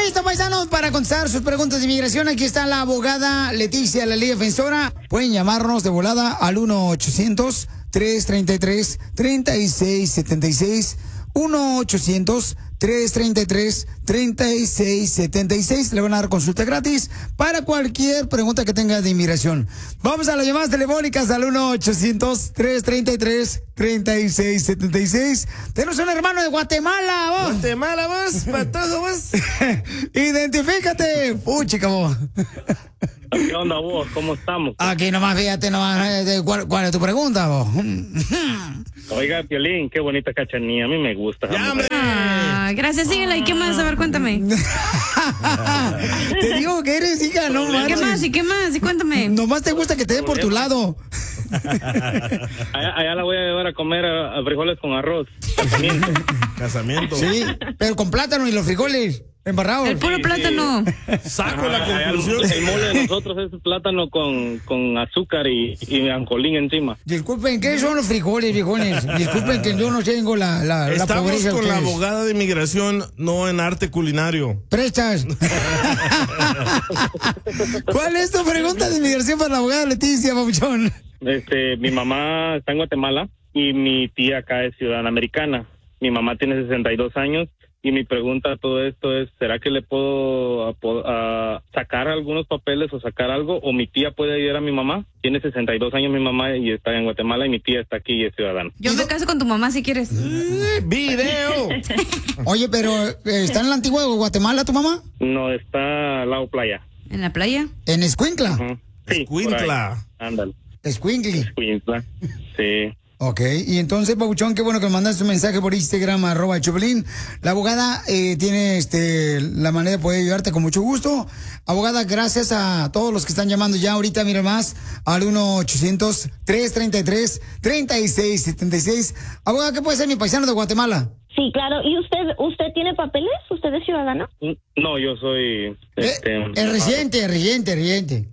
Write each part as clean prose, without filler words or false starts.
listos, paisanos, para contestar sus preguntas de inmigración? Aquí está la abogada Leticia, la ley defensora. Pueden llamarnos de volada al 1-800-333-3676. 1-800-333-3676. Le van a dar consulta gratis para cualquier pregunta que tenga de inmigración. Vamos a las llamadas telefónicas al 1-800-333-3676. Tenemos un hermano de Guatemala, vos. Guatemala, vos, patojo, vos. Identifícate, puchica, vos. ¿Qué onda vos? ¿Cómo estamos? Aquí nomás, fíjate, nomás, ¿cuál es tu pregunta, vos? Oiga, Piolín, qué bonita cachanilla, a mí me gusta. Gracias, síguela. ¿Y qué más? A ver, cuéntame. Te digo que eres hija, no manches. ¿Qué más? ¿Y qué más? Y cuéntame. Nomás te gusta que te dé por tu lado. Allá la voy a llevar a comer a frijoles con arroz. Casamiento. Sí, pero con plátano y los frijoles embarrados. El puro plátano. Saco la conclusión. El mole de nosotros es plátano con azúcar y ancolín encima. Disculpen, ¿qué son los frijoles, viejones? Disculpen que yo no tengo la Estamos pobreza. con la ustedes. abogada de inmigración, no en arte culinario. Prestas. ¿Cuál es tu pregunta de inmigración para la abogada Leticia, papuchón? Mi mamá está en Guatemala y mi tía acá es ciudadana americana. Mi mamá tiene 62 años y mi pregunta a todo esto es, ¿será que le puedo sacar algunos papeles o sacar algo? ¿O mi tía puede ayudar a mi mamá? Tiene 62 años mi mamá y está en Guatemala y mi tía está aquí y es ciudadana. Yo me caso con tu mamá si quieres. ¡Video! Oye, pero ¿está en la antigua Guatemala tu mamá? No, está al lado playa. ¿En la playa? ¿En Escuincla? Sí, Escuincla. Ándale. Escuincli. Escuincla. Sí. Ok, y entonces, papuchón, qué bueno que me mandaste un mensaje por Instagram, @Choplin. La abogada tiene la manera de poder ayudarte con mucho gusto. Abogada, gracias a todos los que están llamando ya ahorita, mira más, al 1-800-333-3676. Abogada, ¿qué puede ser mi paisano de Guatemala? Sí, claro. ¿Y usted tiene papeles? ¿Usted es ciudadano? No, yo soy... residente.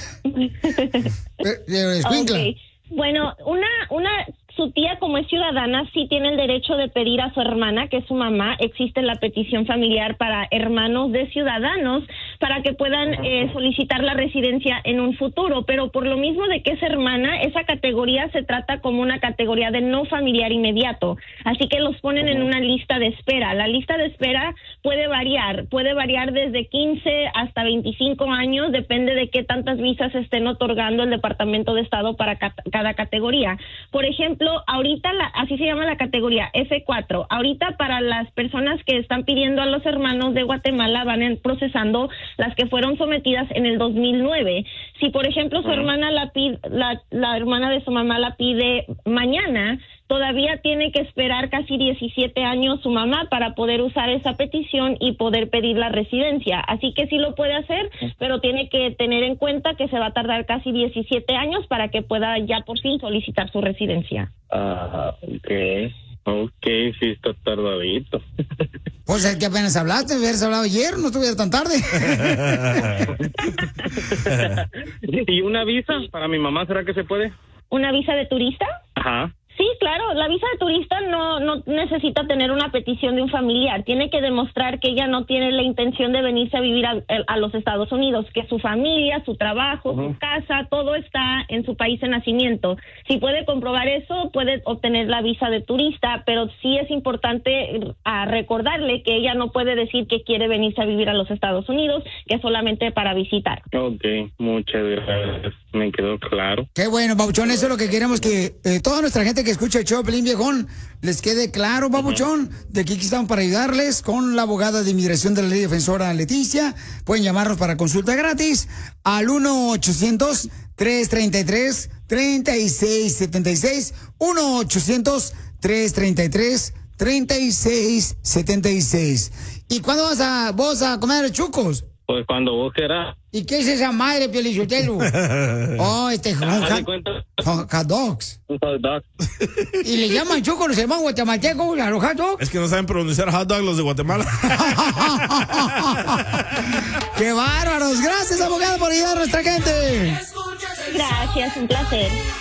Escuincla. Okay. Bueno, su tía como es ciudadana sí tiene el derecho de pedir a su hermana, que es su mamá. Existe la petición familiar para hermanos de ciudadanos para que puedan solicitar la residencia en un futuro, pero por lo mismo de que es hermana, esa categoría se trata como una categoría de no familiar inmediato, así que los ponen en una lista de espera. La lista de espera puede variar desde 15 hasta 25 años, depende de qué tantas visas estén otorgando el Departamento de Estado para cada categoría. Por ejemplo, ahorita así se llama la categoría F4. Ahorita para las personas que están pidiendo a los hermanos de Guatemala van procesando las que fueron sometidas en el 2009. Si por ejemplo su hermana la hermana de su mamá la pide mañana, todavía tiene que esperar casi 17 años su mamá para poder usar esa petición y poder pedir la residencia. Así que sí lo puede hacer, pero tiene que tener en cuenta que se va a tardar casi 17 años para que pueda ya por fin solicitar su residencia. Ok, sí está tardadito. Pues es que apenas hablaste, hubieras hablado ayer, no estuviera tan tarde. ¿Y una visa para mi mamá, será que se puede? ¿Una visa de turista? Ajá. Sí, claro, la visa de turista no necesita tener una petición de un familiar. Tiene que demostrar que ella no tiene la intención de venirse a vivir a los Estados Unidos, que su familia, su trabajo, su casa, todo está en su país de nacimiento. Si puede comprobar eso, puede obtener la visa de turista, pero sí es importante recordarle que ella no puede decir que quiere venirse a vivir a los Estados Unidos, que es solamente para visitar. Ok, muchas gracias. Me quedó claro. Qué bueno, papuchón, eso es lo que queremos, que toda nuestra gente que escucha el Choplin, viejón, les quede claro, papuchón, de que aquí estamos para ayudarles con la abogada de inmigración de la ley defensora Leticia. Pueden llamarnos para consulta gratis al 1-800-333-3676, 1-800-333-3676. ¿Y cuándo vos a comer chucos? Pues cuando vos quieras. ¿Y qué es esa madre, Piolichotelo? Oh, hot dogs. Un hot dog. ¿Y le llaman chucos los hermanos guatemaltecos a los hot dogs? Es que no saben pronunciar hot dog los de Guatemala. ¡Qué bárbaros! Gracias, abogado, por ayudar a nuestra gente. Gracias, un placer.